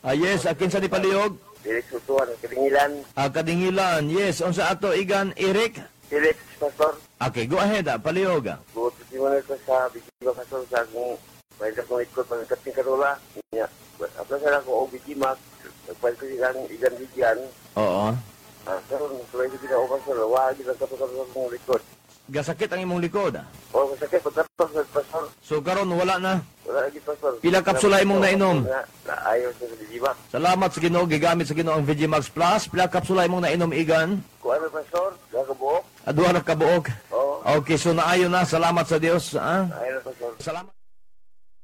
Yes, akin sa ni Paliog. Felix Utuan, Kadingilan. Kadingilan, yes. Unsa ato igan, Eric? Felix, Pastor. Okay, go ahead, Paliog. Buot mo na ko sa Bikima, Pastor, sa akong pwede akong ikot pagkating karola. Apla sa ako, Bikima, pwede ko igan bigyan. Oo. Pero, tuloy ko ginawa, Pastor, wag ilang kapag akong likod. Gasakit ang imong likod. O, masakit, pagkatapos, Pastor. So karon wala na. Wala lagi, Pastor. Pila kapsula imong nainom? Ayaw sa Bikima. Salamat sa Ginoo, gigamit sa Ginoo ang VGMax Plus. Pila kapsula imong nainom igan? Kuha na, Pastor, gagabuok. Aduha na kabuok. Oo, Okay, so naayo na. Salamat sa Dios. ayaw na, Pastor. Salamat.